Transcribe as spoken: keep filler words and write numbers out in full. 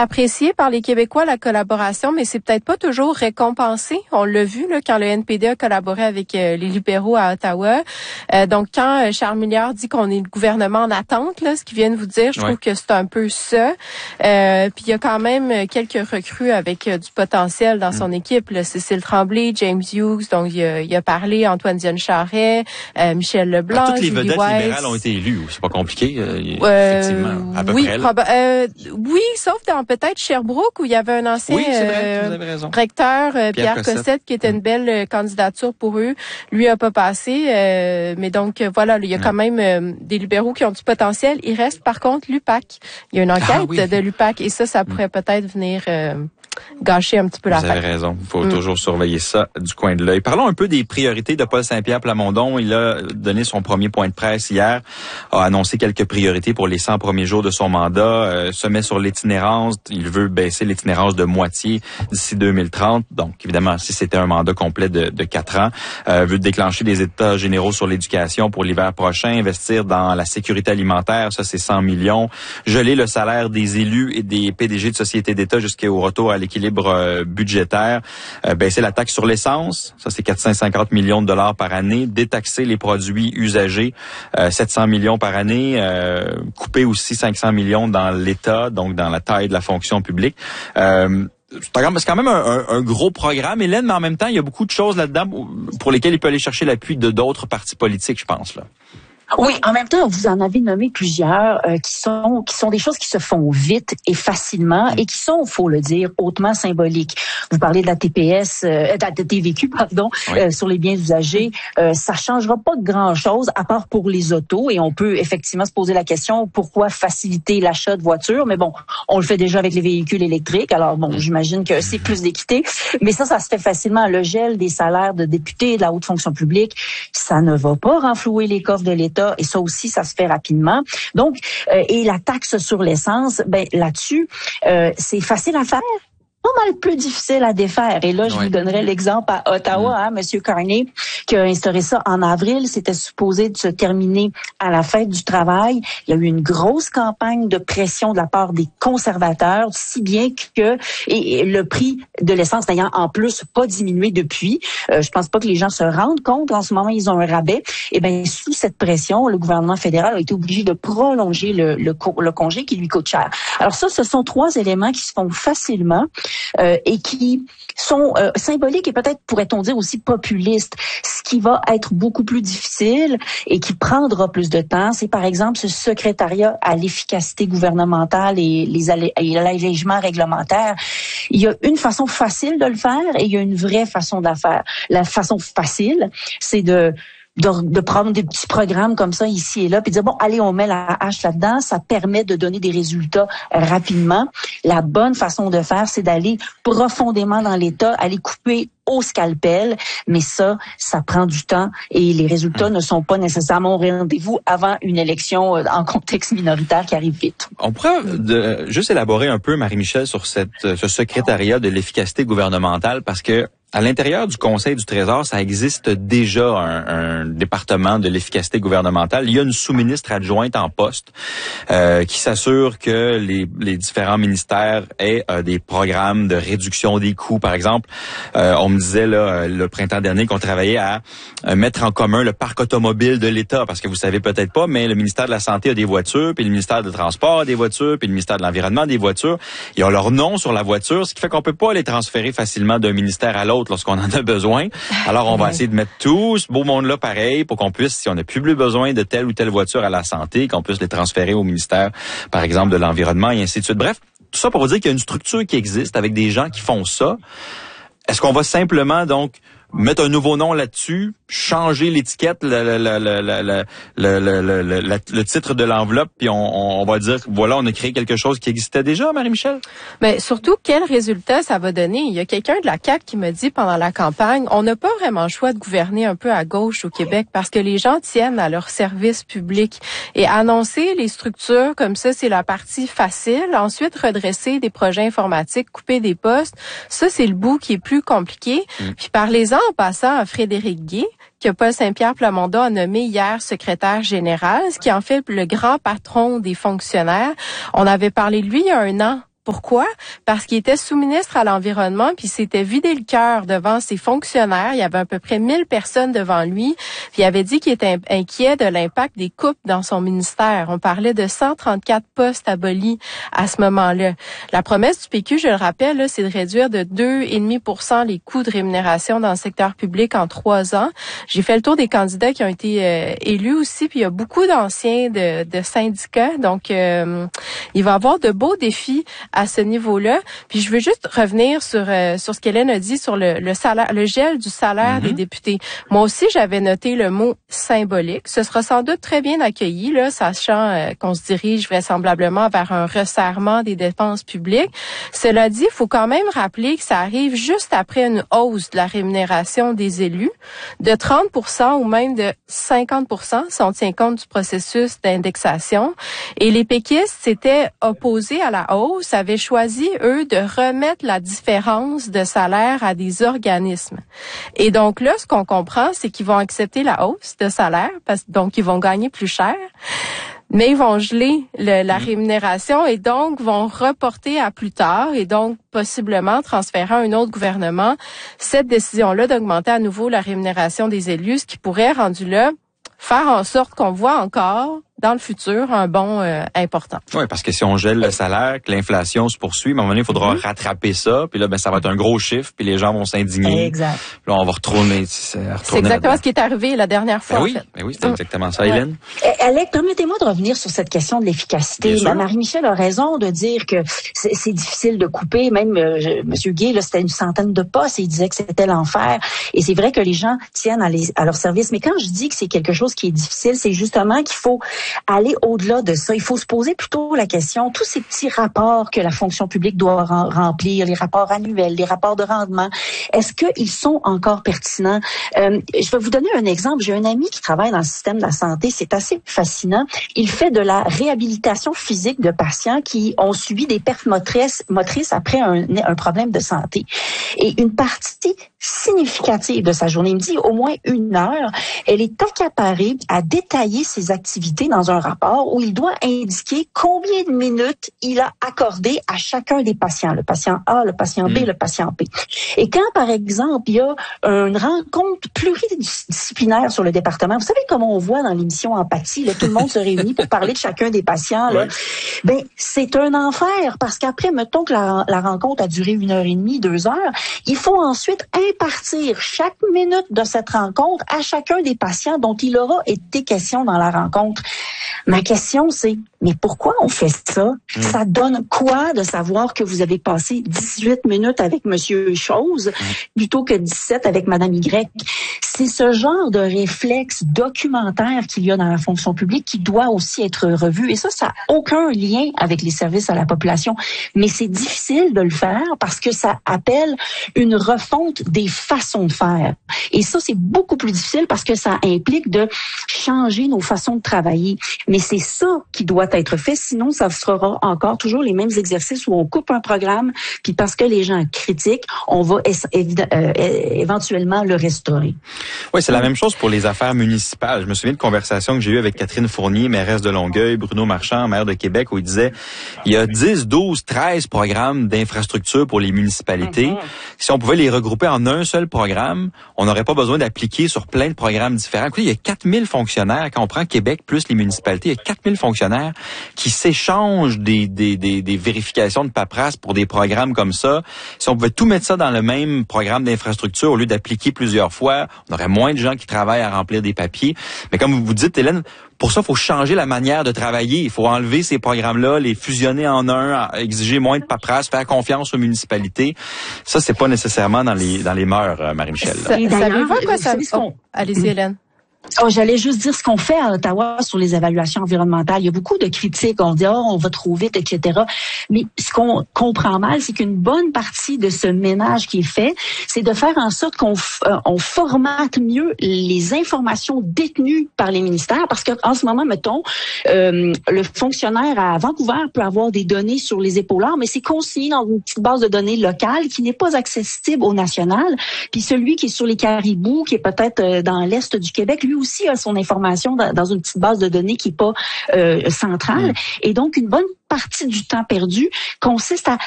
apprécié par les Québécois, la collaboration, mais c'est peut-être pas toujours récompensé. On l'a vu là quand le N P D a collaboré avec euh, les libéraux à Ottawa. Euh, donc, quand euh, Charles Milliard dit qu'on est le gouvernement en attente, là, ce qu'il vient de vous dire, je ouais. trouve que c'est un peu ça. Euh, puis, il y a quand même quelques recrues avec euh, du potentiel dans son mmh. équipe. Là. Cécile Tremblay, James Hughes, donc il a, il a parlé, Antoine Dion-Charest, euh, Michel Leblanc, ah, toutes les Julie vedettes Weiss. libérales ont été élues. C'est pas compliqué, euh, euh, effectivement, à peu oui, près. Proba- euh, oui, sauf dans peut-être Sherbrooke où il y avait un ancien oui, c'est vrai, euh, vous avez raison. recteur, euh, Pierre, Pierre Cossette, Cossette, qui était une belle euh, candidature pour eux. Lui a pas passé, euh, mais donc euh, voilà, il y a quand même euh, des libéraux qui ont du potentiel. Il reste par contre l'U P A C. Il y a une enquête ah, oui. de l'U P A C et ça, ça pourrait peut-être venir euh, gâcher un petit peu la fête. Vous avez raison. Il faut mm. toujours surveiller ça du coin de l'œil. Parlons un peu des priorités de Paul Saint-Pierre Plamondon. Il a donné son premier point de presse hier, a annoncé quelques priorités pour les cent premiers jours de son mandat, euh, se met sur l'itinérance. Il veut baisser l'itinérance de moitié d'ici deux mille trente. Donc, évidemment, si c'était un mandat complet de, de quatre ans, euh, veut déclencher des états généraux sur l'éducation pour l'hiver prochain, investir dans la sécurité alimentaire, ça c'est cent millions, geler le salaire des élus et des P D G de sociétés d'État jusqu'au retour à l'équilibre euh, budgétaire, euh, baisser la taxe sur l'essence, ça c'est quatre cent cinquante millions de dollars par année, détaxer les produits usagés, euh, sept cents millions par année, euh, couper aussi cinq cents millions dans l'État, donc dans la taille de la fonction publique. Euh, C'est quand même un, un, un gros programme, Hélène, mais en même temps, il y a beaucoup de choses là-dedans pour lesquelles il peut aller chercher l'appui de d'autres partis politiques, je pense, là. Oui, en même temps, vous en avez nommé plusieurs euh, qui sont qui sont des choses qui se font vite et facilement et qui sont, faut le dire, hautement symboliques. Vous parlez de la T P S, euh, de la T V Q, pardon, oui. euh, sur les biens usagés. Euh, ça changera pas grand-chose à part pour les autos et on peut effectivement se poser la question pourquoi faciliter l'achat de voitures. Mais bon, on le fait déjà avec les véhicules électriques. Alors bon, j'imagine que c'est plus d'équité. Mais ça, ça se fait facilement. Le gel des salaires de députés, de la haute fonction publique, ça ne va pas renflouer les coffres de l'État. Et ça aussi, ça se fait rapidement. Donc, euh, et la taxe sur l'essence, ben là-dessus, euh, c'est facile à faire. Pas mal plus difficile à défaire. Et là, je oui. vous donnerai l'exemple à Ottawa, mmh. hein, Monsieur Carney, qui a instauré ça en avril. C'était supposé de se terminer à la fête du travail. Il y a eu une grosse campagne de pression de la part des conservateurs, si bien que et, et le prix de l'essence n'ayant en plus pas diminué depuis. Euh, je pense pas que les gens se rendent compte. En ce moment, ils ont un rabais. Et ben sous cette pression, le gouvernement fédéral a été obligé de prolonger le, le, le congé qui lui coûte cher. Alors ça, ce sont trois éléments qui se font facilement. Euh, et qui sont euh, symboliques et peut-être pourrait-on dire aussi populistes. Ce qui va être beaucoup plus difficile et qui prendra plus de temps, c'est par exemple ce secrétariat à l'efficacité gouvernementale et les allé- et l'allègement réglementaire. Il y a une façon facile de le faire et il y a une vraie façon de la faire. La façon facile, c'est de De, de prendre des petits programmes comme ça ici et là, puis dire, bon, allez, on met la hache là-dedans, ça permet de donner des résultats rapidement. La bonne façon de faire, c'est d'aller profondément dans l'État, aller couper au scalpel, mais ça, ça prend du temps et les résultats mmh. ne sont pas nécessairement au rendez-vous avant une élection en contexte minoritaire qui arrive vite. On pourrait de, juste élaborer un peu, Marie-Michel, sur cette, ce secrétariat de l'efficacité gouvernementale, parce que à l'intérieur du Conseil du Trésor, ça existe déjà un, un département de l'efficacité gouvernementale. Il y a une sous-ministre adjointe en poste euh, qui s'assure que les, les différents ministères aient euh, des programmes de réduction des coûts. Par exemple, euh, on me disait là le printemps dernier qu'on travaillait à euh, mettre en commun le parc automobile de l'État, parce que vous savez peut-être pas, mais le ministère de la Santé a des voitures, puis le ministère des Transports a des voitures, puis le ministère de l'Environnement a des voitures. Ils ont leur nom sur la voiture, ce qui fait qu'on peut pas les transférer facilement d'un ministère à l'autre lorsqu'on en a besoin. Alors, on va essayer de mettre tout ce beau monde-là pareil pour qu'on puisse, si on n'a plus besoin de telle ou telle voiture à la santé, qu'on puisse les transférer au ministère, par exemple, de l'Environnement et ainsi de suite. Bref, tout ça pour vous dire qu'il y a une structure qui existe avec des gens qui font ça. Est-ce qu'on va simplement, donc, mettre un nouveau nom là-dessus, changer l'étiquette, le, le, le, le, le, le, le, le, le, le titre de l'enveloppe, puis on, on va dire, voilà, on a créé quelque chose qui existait déjà, Marie-Michel? Mais surtout, quel résultat ça va donner? Il y a quelqu'un de la C A Q qui me dit pendant la campagne, on n'a pas vraiment le choix de gouverner un peu à gauche au Québec parce que les gens tiennent à leur service public. Et annoncer les structures comme ça, c'est la partie facile. Ensuite, redresser des projets informatiques, couper des postes, ça, c'est le bout qui est plus compliqué. Mmh. Puis parlez-en en passant à Frédéric Guay, que Paul Saint-Pierre Plamondon a nommé hier secrétaire général, ce qui en fait le grand patron des fonctionnaires. On avait parlé de lui il y a un an Pourquoi? Parce qu'il était sous-ministre à l'Environnement, puis il s'était vidé le cœur devant ses fonctionnaires. Il y avait à peu près mille personnes devant lui. Puis il avait dit qu'il était inquiet de l'impact des coupes dans son ministère. On parlait de cent trente-quatre postes abolis à ce moment-là. La promesse du P Q, je le rappelle, là, c'est de réduire de deux virgule cinq pour cent les coûts de rémunération dans le secteur public en trois ans. J'ai fait le tour des candidats qui ont été euh, élus aussi, puis il y a beaucoup d'anciens de, de syndicats. Donc, euh, il va y avoir de beaux défis à ce niveau-là. Puis je veux juste revenir sur euh, sur ce qu'Hélène a dit sur le, le salaire, le gel du salaire mm-hmm. des députés. Moi aussi, j'avais noté le mot symbolique. Ce sera sans doute très bien accueilli, là, sachant euh, qu'on se dirige vraisemblablement vers un resserrement des dépenses publiques. Cela dit, il faut quand même rappeler que ça arrive juste après une hausse de la rémunération des élus de trente pour cent ou même de cinquante pour cent si on tient compte du processus d'indexation. Et les péquistes s'étaient opposés à la hausse, avaient choisi, eux, de remettre la différence de salaire à des organismes. Et donc là, ce qu'on comprend, c'est qu'ils vont accepter la hausse de salaire, parce donc ils vont gagner plus cher, mais ils vont geler le, la rémunération et donc vont reporter à plus tard et donc possiblement transférer à un autre gouvernement cette décision-là d'augmenter à nouveau la rémunération des élus, ce qui pourrait, rendu là, faire en sorte qu'on voit encore dans le futur un bond euh, important. Oui, parce que si on gèle le salaire, que l'inflation se poursuit, à un moment donné, il faudra mm-hmm. rattraper ça, puis là, ben ça va être un gros chiffre, puis les gens vont s'indigner. Exact. Puis là, on va retourner. C'est, retourner c'est exactement là-dedans. ce qui est arrivé la dernière fois. Ben oui, en fait. ben oui, c'était mm. exactement ça, Hélène. Ouais. Alex, permettez-moi de revenir sur cette question de l'efficacité. Ben, Marie-Michel a raison de dire que c'est, c'est difficile de couper. Même euh, M. Gay, là, c'était une centaine de postes et il disait que c'était l'enfer. Et c'est vrai que les gens tiennent à, les, à leur service. Mais quand je dis que c'est quelque chose qui est difficile, c'est justement qu'il faut aller au-delà de ça. Il faut se poser plutôt la question, tous ces petits rapports que la fonction publique doit remplir, les rapports annuels, les rapports de rendement, est-ce qu'ils sont encore pertinents? Euh, je vais vous donner un exemple. J'ai un ami qui travaille dans le système de la santé. C'est assez fascinant. Il fait de la réhabilitation physique de patients qui ont subi des pertes motrices, motrices après un, un problème de santé. Et une partie significative de sa journée, il me dit au moins une heure, elle est accaparée à détailler ses activités dans un rapport où il doit indiquer combien de minutes il a accordé à chacun des patients, le patient A, le patient B, mmh. le patient P. Et quand, par exemple, il y a une rencontre pluridisciplinaire sur le département, vous savez comment on voit dans l'émission Empathie, là, tout le monde se réunit pour parler de chacun des patients, là, ouais. ben c'est un enfer parce qu'après, mettons que la, la rencontre a duré une heure et demie, deux heures, il faut ensuite impartir chaque minute de cette rencontre à chacun des patients dont il aura été question dans la rencontre. Ma question, c'est, mais pourquoi on fait ça? Mmh. Ça donne quoi de savoir que vous avez passé dix-huit minutes avec Monsieur Chose mmh. plutôt que dix-sept avec Madame Y? C'est ce genre de réflexe documentaire qu'il y a dans la fonction publique qui doit aussi être revu. Et ça, ça n'a aucun lien avec les services à la population. Mais c'est difficile de le faire parce que ça appelle une refonte des façons de faire. Et ça, c'est beaucoup plus difficile parce que ça implique de changer nos façons de travailler. Mais c'est ça qui doit être fait, sinon ça sera encore toujours les mêmes exercices où on coupe un programme, puis parce que les gens critiquent, on va évi- euh, éventuellement le restaurer. Oui, c'est la même chose pour les affaires municipales. Je me souviens de conversations que j'ai eues avec Catherine Fournier, mairesse de Longueuil, Bruno Marchand, maire de Québec, où il disait il y a dix, douze, treize programmes d'infrastructure pour les municipalités. Mm-hmm. Si on pouvait les regrouper en un seul programme, on n'aurait pas besoin d'appliquer sur plein de programmes différents. Écoutez, il y a quatre mille fonctionnaires, quand on prend Québec plus les municipalités, il y a quatre mille fonctionnaires qui s'échangent des, des, des, des vérifications de paperasse pour des programmes comme ça. Si on pouvait tout mettre ça dans le même programme d'infrastructure au lieu d'appliquer plusieurs fois, on aurait moins de gens qui travaillent à remplir des papiers. Mais comme vous vous dites, Hélène, pour ça, il faut changer la manière de travailler. Il faut enlever ces programmes-là, les fusionner en un, exiger moins de paperasse, faire confiance aux municipalités. Ça, c'est pas nécessairement dans les dans les mœurs, Marie-Michel. Savez-vous quoi ça... Oh, allez-y, Hélène. Oh, j'allais juste dire ce qu'on fait à Ottawa sur les évaluations environnementales. Il y a beaucoup de critiques. On dit, oh, on va trop vite, et cetera. Mais ce qu'on comprend mal, c'est qu'une bonne partie de ce ménage qui est fait, c'est de faire en sorte qu'on euh, on formate mieux les informations détenues par les ministères. Parce qu'en ce moment, mettons, euh, le fonctionnaire à Vancouver peut avoir des données sur les épaulards, mais c'est consigné dans une petite base de données locale qui n'est pas accessible au national. Puis celui qui est sur les Caribous, qui est peut-être dans l'est du Québec, lui aussi a son information dans une petite base de données qui est pas euh, centrale. Mmh. Et donc, une bonne partie du temps perdu consiste à